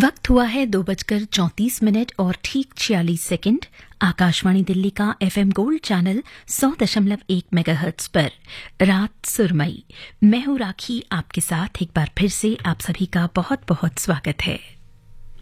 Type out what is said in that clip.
वक्त हुआ है 2:34 और ठीक 46 सेकंड। आकाशवाणी दिल्ली का एफएम गोल्ड चैनल 100.1 मेगाहर्ट्ज पर रात सुरमई। मैं हूं राखी, आपके साथ एक बार फिर से आप सभी का बहुत बहुत स्वागत है।